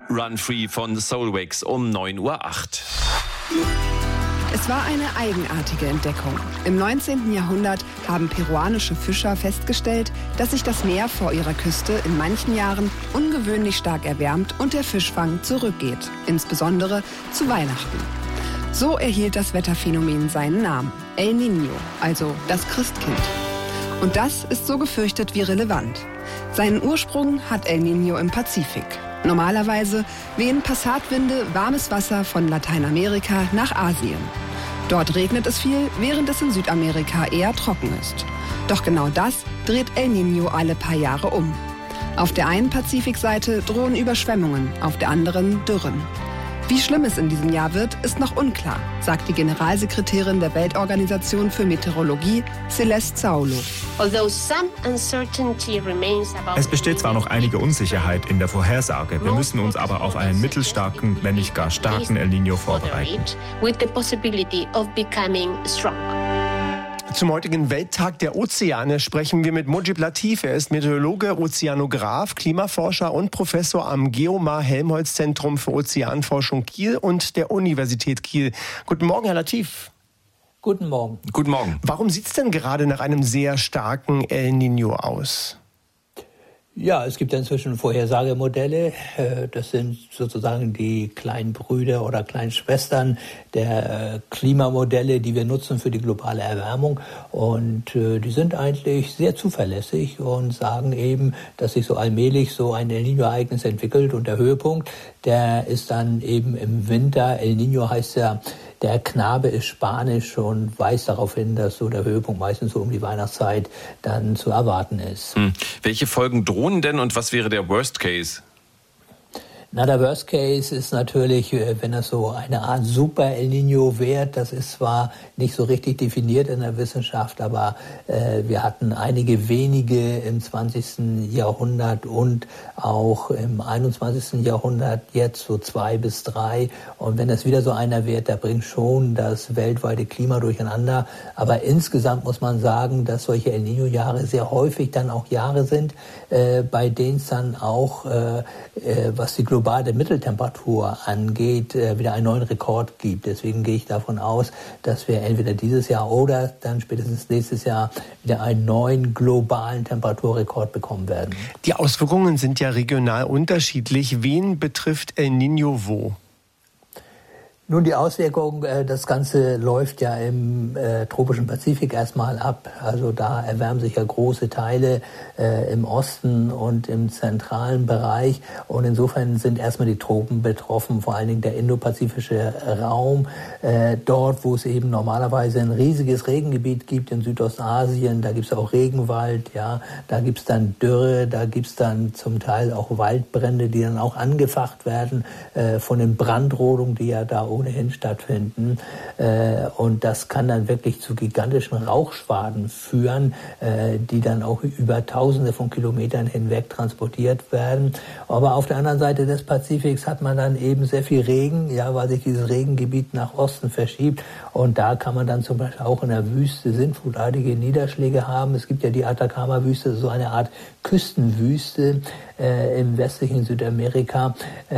Run Free von The Soulwax um 9:08 Uhr. Es war eine eigenartige Entdeckung. Im 19. Jahrhundert haben peruanische Fischer festgestellt, dass sich das Meer vor ihrer Küste in manchen Jahren ungewöhnlich stark erwärmt und der Fischfang zurückgeht, insbesondere zu Weihnachten. So erhielt das Wetterphänomen seinen Namen, El Niño, also das Christkind. Und das ist so gefürchtet wie relevant. Seinen Ursprung hat El Niño im Pazifik. Normalerweise wehen Passatwinde warmes Wasser von Lateinamerika nach Asien. Dort regnet es viel, während es in Südamerika eher trocken ist. Doch genau das dreht El Niño alle paar Jahre um. Auf der einen Pazifikseite drohen Überschwemmungen, auf der anderen Dürren. Wie schlimm es in diesem Jahr wird, ist noch unklar, sagt die Generalsekretärin der Weltorganisation für Meteorologie, Celeste Saulo. Es besteht zwar noch einige Unsicherheit in der Vorhersage, wir müssen uns aber auf einen mittelstarken, wenn nicht gar starken El Niño vorbereiten. Zum heutigen Welttag der Ozeane sprechen wir mit Mujib Latif. Er ist Meteorologe, Ozeanograph, Klimaforscher und Professor am Geomar-Helmholtz-Zentrum für Ozeanforschung Kiel und der Universität Kiel. Guten Morgen, Herr Latif. Guten Morgen. Guten Morgen. Warum sieht es denn gerade nach einem sehr starken El Niño aus? Ja, es gibt inzwischen Vorhersagemodelle. Das sind sozusagen die kleinen Brüder oder kleinen Schwestern der Klimamodelle, die wir nutzen für die globale Erwärmung. Und die sind eigentlich sehr zuverlässig und sagen eben, dass sich so allmählich so ein El Niño-Ereignis entwickelt. Und der Höhepunkt, der ist dann eben im Winter. El Niño heißt ja, der Knabe ist Spanisch und weist darauf hin, dass so der Höhepunkt meistens so um die Weihnachtszeit dann zu erwarten ist. Welche Folgen drohen denn und was wäre der Worst Case? Na, der Worst Case ist natürlich, wenn das so eine Art Super El Niño wird. Das ist zwar nicht so richtig definiert in der Wissenschaft, aber wir hatten einige wenige im 20. Jahrhundert und auch im 21. Jahrhundert, jetzt so 2 bis 3. Und wenn das wieder so einer wird, der bringt schon das weltweite Klima durcheinander. Aber insgesamt muss man sagen, dass solche El Niño-Jahre sehr häufig dann auch Jahre sind, bei denen es dann auch, was die globale Mitteltemperatur angeht, wieder einen neuen Rekord gibt. Deswegen gehe ich davon aus, dass wir entweder dieses Jahr oder dann spätestens nächstes Jahr wieder einen neuen globalen Temperaturrekord bekommen werden. Die Auswirkungen sind ja regional unterschiedlich. Wen betrifft El Niño wo? Nun, die Auswirkung, das Ganze läuft ja im tropischen Pazifik erstmal ab. Also da erwärmen sich ja große Teile im Osten und im zentralen Bereich. Und insofern sind erstmal die Tropen betroffen, vor allen Dingen der indopazifische Raum. Dort, wo es eben normalerweise ein riesiges Regengebiet gibt in Südostasien, da gibt es auch Regenwald, ja, da gibt es dann Dürre, da gibt es dann zum Teil auch Waldbrände, die dann auch angefacht werden von den Brandrodungen, die ja da ohnehin stattfinden. Und das kann dann wirklich zu gigantischen Rauchschwaden führen, die dann auch über Tausende von Kilometern hinweg transportiert werden. Aber auf der anderen Seite des Pazifiks hat man dann eben sehr viel Regen, ja, weil sich dieses Regengebiet nach Osten verschiebt. Und da kann man dann zum Beispiel auch in der Wüste sintflutartige Niederschläge haben. Es gibt ja die Atacama-Wüste, so eine Art Küstenwüste im westlichen Südamerika.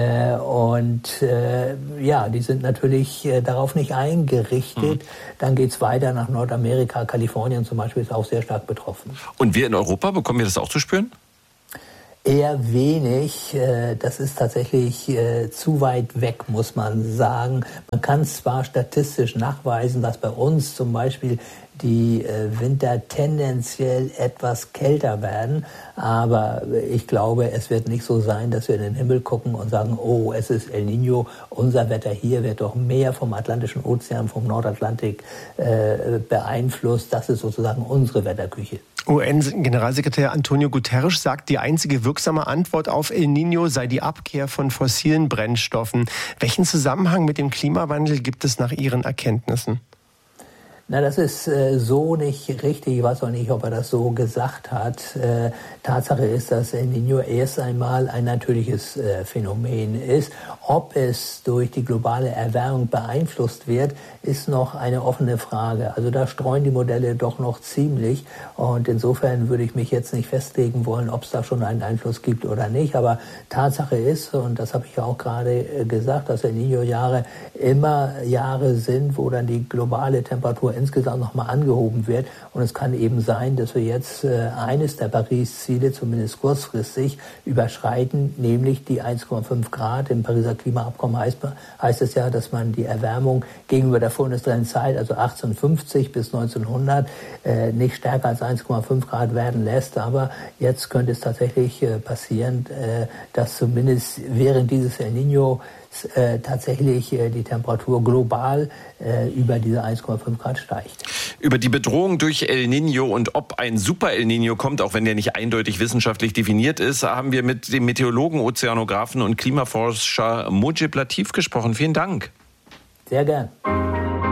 Ja, die sind natürlich darauf nicht eingerichtet. Dann geht's weiter nach Nordamerika. Kalifornien zum Beispiel ist auch sehr stark betroffen. Und wir in Europa, bekommen wir das auch zu spüren? Eher wenig. Das ist tatsächlich zu weit weg, muss man sagen. Man kann zwar statistisch nachweisen, dass bei uns zum Beispiel die Winter tendenziell etwas kälter werden, aber ich glaube, es wird nicht so sein, dass wir in den Himmel gucken und sagen, oh, es ist El Niño, unser Wetter hier wird doch mehr vom Atlantischen Ozean, vom Nordatlantik beeinflusst. Das ist sozusagen unsere Wetterküche. UN-Generalsekretär Antonio Guterres sagt, die einzige wirksame Antwort auf El Niño sei die Abkehr von fossilen Brennstoffen. Welchen Zusammenhang mit dem Klimawandel gibt es nach Ihren Erkenntnissen? Na, das ist so nicht richtig. Ich weiß auch nicht, ob er das so gesagt hat. Tatsache ist, dass El Niño erst einmal ein natürliches Phänomen ist. Ob es durch die globale Erwärmung beeinflusst wird, ist noch eine offene Frage. Also da streuen die Modelle doch noch ziemlich. Und insofern würde ich mich jetzt nicht festlegen wollen, ob es da schon einen Einfluss gibt oder nicht. Aber Tatsache ist, und das habe ich ja auch gerade gesagt, dass El Niño-Jahre immer Jahre sind, wo dann die globale Temperatur insgesamt nochmal angehoben wird. Und es kann eben sein, dass wir jetzt eines der Paris-Ziele, zumindest kurzfristig, überschreiten, nämlich die 1,5 Grad. Im Pariser Klimaabkommen heißt es ja, dass man die Erwärmung gegenüber der vorindustriellen Zeit, also 1850 bis 1900, nicht stärker als 1,5 Grad werden lässt. Aber jetzt könnte es tatsächlich passieren, dass zumindest während dieses El Niño tatsächlich die Temperatur global über diese 1,5 Grad steigt. Über die Bedrohung durch El Niño und ob ein Super El Niño kommt, auch wenn der nicht eindeutig wissenschaftlich definiert ist, haben wir mit dem Meteorologen, Ozeanographen und Klimaforscher Mujib Latif gesprochen. Vielen Dank. Sehr gern.